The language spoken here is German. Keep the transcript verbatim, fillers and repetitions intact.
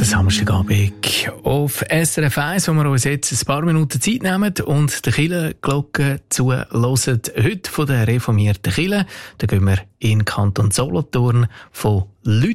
Der Samstagabend auf S R F eins, wo wir uns jetzt ein paar Minuten Zeit nehmen und der Kirchenglocke zuhören. Heute von der reformierten Kirche. Da gehen wir in Kanton Solothurn von Leuten